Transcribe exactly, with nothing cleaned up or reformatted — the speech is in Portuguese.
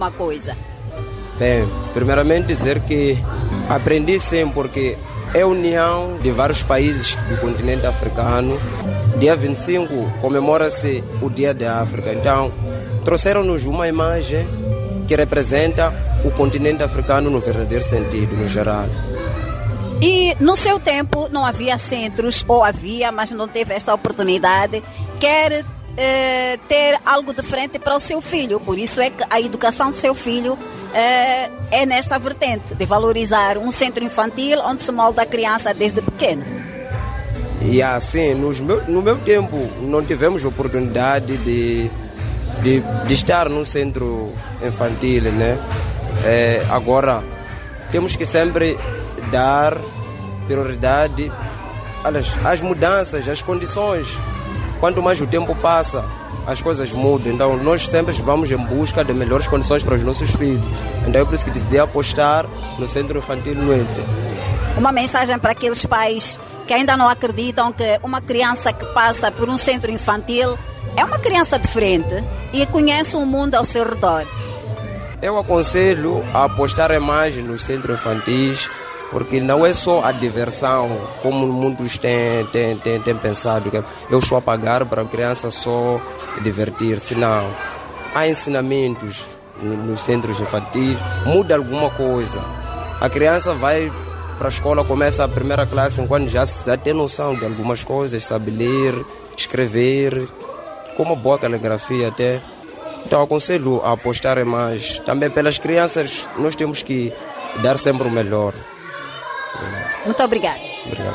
uma coisa? Bem, primeiramente dizer que aprendi sim, porque é a união de vários países do continente africano. Dia vinte e cinco comemora-se o Dia da África. Então, trouxeram-nos uma imagem que representa o continente africano no verdadeiro sentido, no geral. E no seu tempo não havia centros, ou havia, mas não teve esta oportunidade. Quer eh, ter algo diferente para o seu filho. Por isso é que a educação do seu filho eh, é nesta vertente, de valorizar um centro infantil onde se molda a criança desde pequeno. E assim, nos meu, no meu tempo, não tivemos oportunidade de, de, de estar num centro infantil, né? É, agora, temos que sempre dar prioridade às, às mudanças, às condições. Quanto mais o tempo passa, as coisas mudam. Então, nós sempre vamos em busca de melhores condições para os nossos filhos. Então, é por isso que decidi apostar no centro infantil no Ente. Uma mensagem para aqueles pais que ainda não acreditam que uma criança que passa por um centro infantil é uma criança diferente e conhece o mundo ao seu redor. Eu aconselho a apostar mais nos centros infantis, porque não é só a diversão, como muitos têm, têm, têm, têm pensado, que eu estou a pagar para a criança só divertir-se. Não. Há ensinamentos nos centros infantis, muda alguma coisa. A criança vai para a escola, começa a primeira classe, enquanto já, já tem noção de algumas coisas, sabe ler, escrever, com uma boa caligrafia até. Então aconselho a apostar mais. Também pelas crianças nós temos que dar sempre o melhor. Muito obrigada. Obrigado.